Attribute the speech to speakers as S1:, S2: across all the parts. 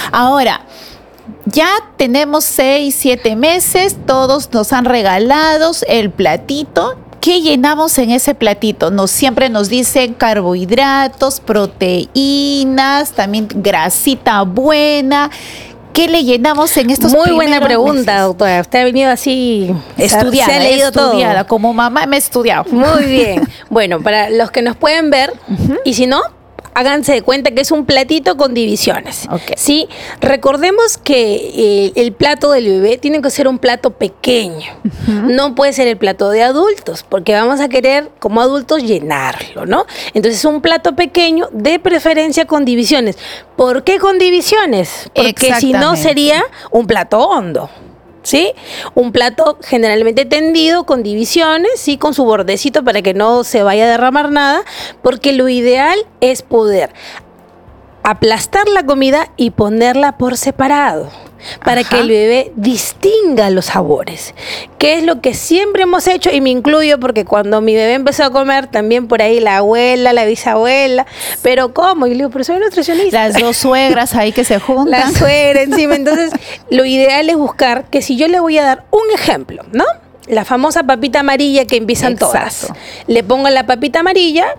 S1: Ahora, ya tenemos 6, 7 meses, todos nos han regalado el platito. ¿Qué llenamos en ese platito? Siempre nos dicen carbohidratos, proteínas, también grasita buena. ¿Qué le llenamos en estos primeros
S2: Muy buena pregunta,
S1: meses?
S2: doctora. Usted ha venido así
S1: Estudiada,
S2: se ha leído
S1: estudiada.
S2: todo.
S1: Como mamá me he estudiado.
S2: Muy bien. Bueno, para los que nos pueden ver, y si no, háganse de cuenta que es un platito con divisiones.
S1: Ok.
S2: ¿Sí? Recordemos que el plato del bebé tiene que ser un plato pequeño. No puede ser el plato de adultos, porque vamos a querer, como adultos, llenarlo, ¿no? Entonces, un plato pequeño, de preferencia con divisiones. ¿Por qué con divisiones? Porque si no,
S1: Exactamente.
S2: sería un plato hondo. ¿Sí? Un plato generalmente tendido con divisiones, sí, con su bordecito para que no se vaya a derramar nada, porque lo ideal es poder aplastar la comida y ponerla por separado, para
S1: Ajá.
S2: que el bebé distinga los sabores, que es lo que siempre hemos hecho, y me incluyo porque cuando mi bebé empezó a comer, también por ahí la abuela, la bisabuela, pero ¿cómo? Y le digo, pero soy nutricionista.
S1: Las dos suegras ahí que se juntan.
S2: La suegra encima. Entonces, lo ideal es buscar que si yo le voy a dar un ejemplo, ¿no? La famosa papita amarilla que empiezan
S1: Exacto.
S2: todas. Le pongo la papita amarilla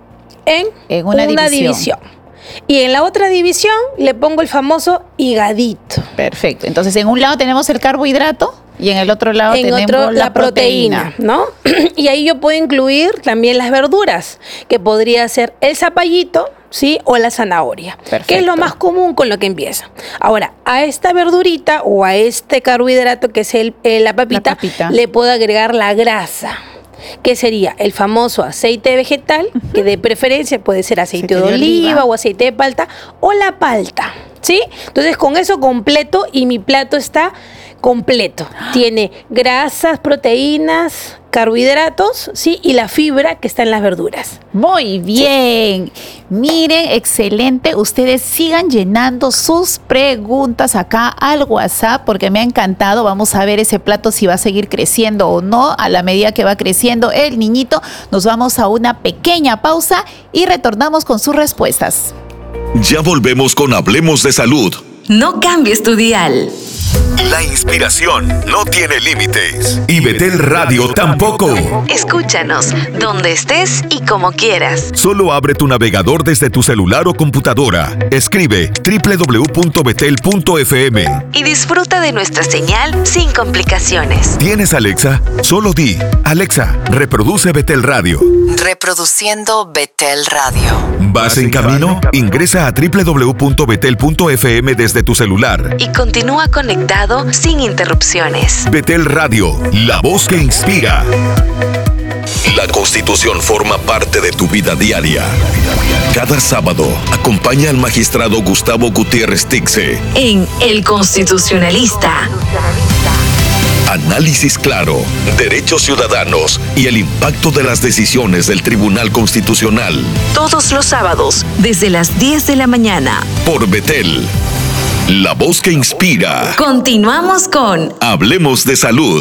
S2: en
S1: una división.
S2: división. Y en la otra división le pongo el famoso higadito.
S1: Perfecto. Entonces, en un lado tenemos el carbohidrato y en el otro lado
S2: En
S1: tenemos
S2: otro,
S1: la proteína.
S2: ¿no? Y ahí yo puedo incluir también las verduras, que podría ser el zapallito, ¿sí? O la zanahoria,
S1: Perfecto.
S2: que es lo más común con lo que empieza. Ahora, a esta verdurita o a este carbohidrato que es la papita, le puedo agregar la grasa, que sería el famoso aceite vegetal, que de preferencia puede ser aceite de oliva o aceite de palta, o la palta, ¿sí? Entonces, con eso completo, y mi plato está completo. Tiene grasas, proteínas, carbohidratos, ¿sí? Y la fibra que está en las verduras.
S1: Muy bien. Miren, excelente. Ustedes sigan llenando sus preguntas acá al WhatsApp porque me ha encantado. Vamos a ver ese plato si va a seguir creciendo o no. A la medida que va creciendo el niñito, nos vamos a una pequeña pausa y retornamos con sus respuestas.
S3: Ya volvemos con Hablemos de Salud.
S4: No cambies tu dial.
S3: La inspiración no tiene límites. Y Betel Radio tampoco.
S4: Escúchanos donde estés y como quieras.
S3: Solo abre tu navegador desde tu celular o computadora. Escribe www.betel.fm.
S4: Y disfruta de nuestra señal sin complicaciones.
S3: ¿Tienes Alexa? Solo di, Alexa, reproduce Betel Radio.
S4: Reproduciendo Betel Radio.
S3: ¿Vas en camino? Ingresa a www.betel.fm desde tu celular.
S4: Y continúa conectado sin interrupciones.
S3: Betel Radio, la voz que inspira. La Constitución forma parte de tu vida diaria. Cada sábado, acompaña al magistrado Gustavo Gutiérrez Tixe
S4: En El Constitucionalista.
S3: Análisis claro, derechos ciudadanos y el impacto de las decisiones del Tribunal Constitucional.
S4: Todos los sábados, desde las 10 de la mañana.
S3: Por Betel, la voz que inspira.
S4: Continuamos con
S3: Hablemos de Salud.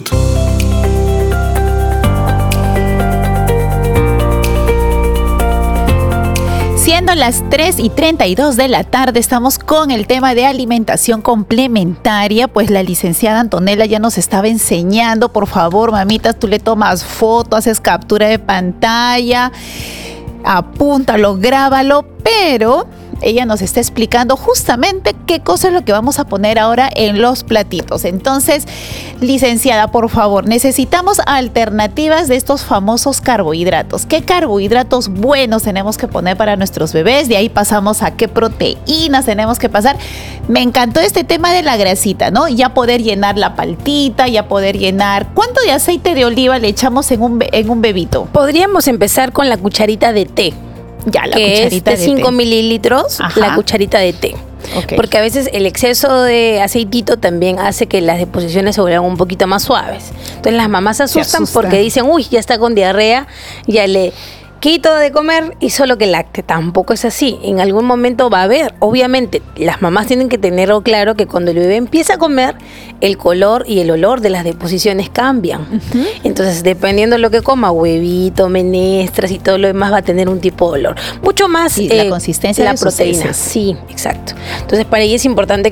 S1: Siendo las 3:32 de la tarde, estamos con el tema de alimentación complementaria. Pues la licenciada Antonella ya nos estaba enseñando. Por favor, mamitas, tú le tomas foto, haces captura de pantalla, apúntalo, grábalo, pero ella nos está explicando justamente qué cosa es lo que vamos a poner ahora en los platitos. Entonces, licenciada, por favor, necesitamos alternativas de estos famosos carbohidratos. ¿Qué carbohidratos buenos tenemos que poner para nuestros bebés? De ahí pasamos a qué proteínas tenemos que pasar. Me encantó este tema de la grasita, ¿no? Ya poder llenar la paltita, ya poder llenar. ¿Cuánto de aceite de oliva le echamos en un bebito?
S2: Podríamos empezar con la cucharita de té.
S1: Ya, la
S2: que
S1: cucharita
S2: es de
S1: de
S2: 5
S1: té.
S2: mililitros,
S1: Ajá.
S2: la cucharita de té.
S1: Ok.
S2: Porque a veces el exceso de aceitito también hace que las deposiciones se vuelvan un poquito más suaves. Entonces las mamás se asustan porque dicen, uy, ya está con diarrea, ya le quito de comer y solo que lacte. Tampoco es así. En algún momento va a haber. Obviamente, las mamás tienen que tenerlo claro que cuando el bebé empieza a comer, el color y el olor de las deposiciones cambian. Entonces, dependiendo de lo que coma, huevito, menestras y todo lo demás, va a tener un tipo de olor. Mucho más
S1: Y la consistencia
S2: la
S1: de sus
S2: proteína.
S1: heces.
S2: Sí, exacto. Entonces, para ella es importante